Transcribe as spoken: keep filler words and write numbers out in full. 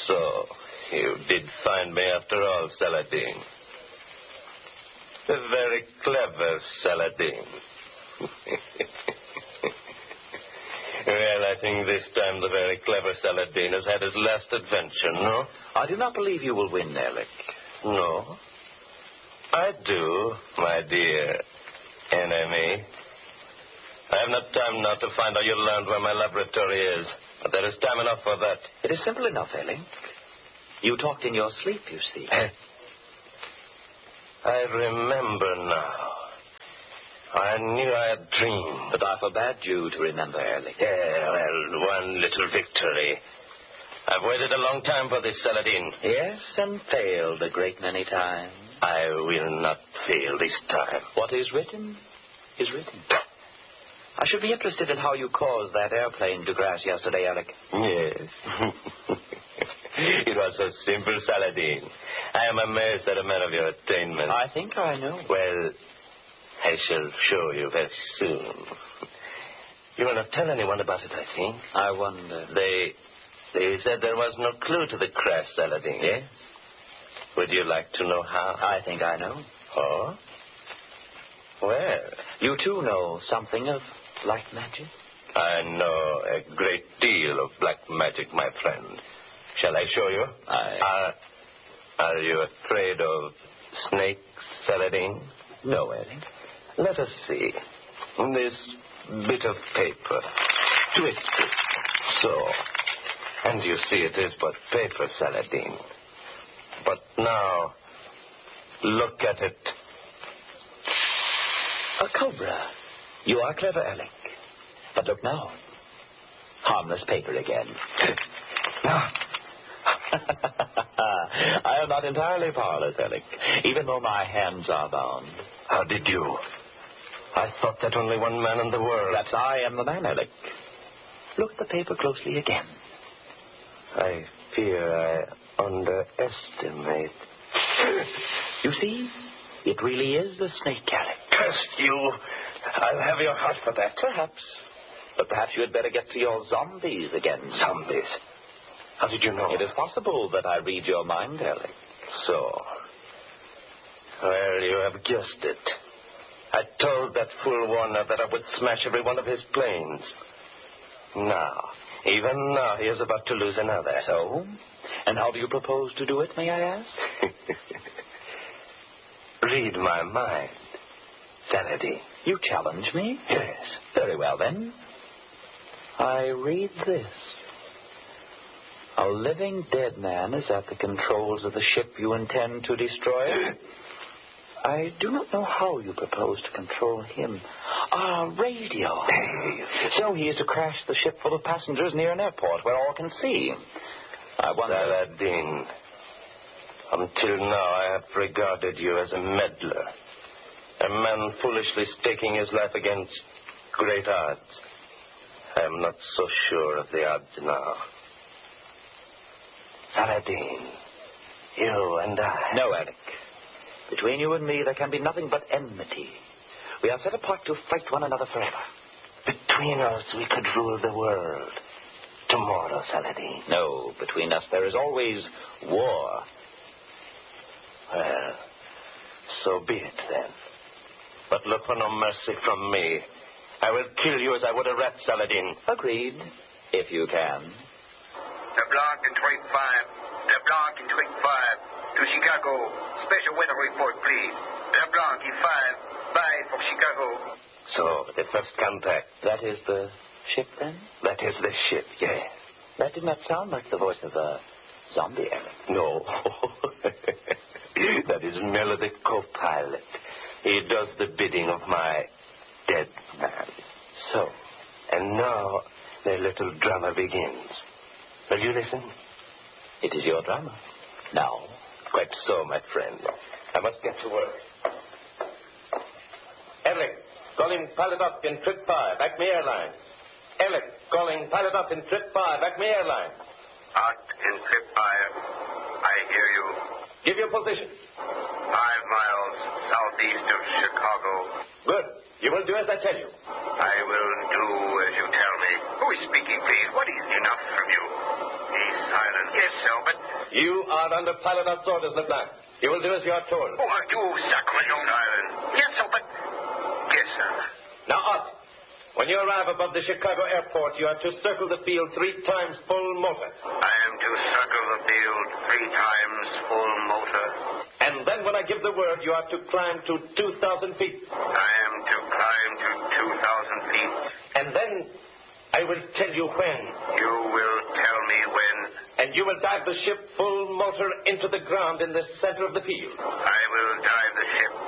So, you did find me after all, Saladin. A very clever Saladin. Well, I think this time the very clever Saladin has had his last adventure, no? I do not believe you will win, Alec. No. I do, my dear enemy. I have not time now to find out you learned where my laboratory is. But there is time enough for that. It is simple enough, Alec. You talked in your sleep, you see. I remember now. I knew I had dreamed. But I forbade you to remember, Alec. Yeah, well, one little victory. I've waited a long time for this, Saladin. Yes, and failed a great many times. I will not fail this time. What is written is written. I should be interested in how you caused that airplane to crash yesterday, Alec. Yes. It was so simple, Saladin. I am amazed at a man of your attainment. I think I know. Well, I shall show you very soon. You will not tell anyone about it, I think. I wonder. They, they said there was no clue to the crash, Saladin. Yes? Would you like to know how? I think I know. Oh? Well, you too know something of black magic? I know a great deal of black magic, my friend. Shall I show you? I... Are, are you afraid of snakes, Saladin? No, Alec. Let us see. This bit of paper. Twist it. So. And you see it is but paper, Saladin. But now, look at it. A cobra. You are clever, Alec. But look now. Harmless paper again. Now. I am not entirely powerless, Alec, even though my hands are bound. How did you? I thought that only one man in the world. That's I am the man, Alec. Look at the paper closely again. I fear I underestimate. You see? It really is the snake, Alec. Curse you. I'll have your heart for that. Perhaps. But perhaps you had better get to your zombies again. Zombies? How did you know? It is possible that I read your mind, Alec. So. Well, you have guessed it. I told that fool Warner that I would smash every one of his planes. Now, even now, he is about to lose another. So? And how do you propose to do it, may I ask? Read my mind, Saladin. You challenge me? Yes. Very well, then. I read this. A living dead man is at the controls of the ship you intend to destroy. I do not know how you propose to control him. Ah, radio. So he is to crash the ship full of passengers near an airport where all can see. I wonder... Saladin, until now I have regarded you as a meddler. A man foolishly staking his life against great odds. I am not so sure of the odds now. Saladin, you and I... No, Alec. Between you and me, there can be nothing but enmity. We are set apart to fight one another forever. Between us, we could rule the world. Tomorrow, Saladin. No, between us, there is always war. Well, so be it, then. But look for no mercy from me. I will kill you as I would a rat, Saladin. Agreed, if you can. LeBlanc in twenty-five. LeBlanc in twenty-five. To Chicago. Special weather report, please. LeBlanc in five. Bye for Chicago. So, the first contact. That is the ship, then? That is the ship, yes. That did not sound like the voice of a zombie, Alec. No. That is Miller, the co-pilot. He does the bidding of my dead man. So, and now the little drama begins. Will you listen? It is your drama. Now. Quite so, my friend. I must get to work. Eric, calling pilot up in trip five, Acme Airlines. Eric, calling pilot up in trip five, Acme Airlines. Out in trip five. I hear you. Give your position. Five miles southeast of Chicago. Good. You will do as I tell you. I will do as you tell me. Who is speaking, please? What is enough from you? Be silent. Yes, sir, but... You are under pilot's orders, LeBlanc. You will do as you are told. Oh, I do, sacre silent. Yes, sir, but... Yes, sir. Now, Ott, when you arrive above the Chicago airport, you are to circle the field three times full motor. I am to circle the field three times full motor. And then when I give the word, you are to climb to two thousand feet. I am to climb to two thousand feet. And then I will tell you when. You will tell me when. And you will dive the ship full motor into the ground in the center of the field. I will dive the ship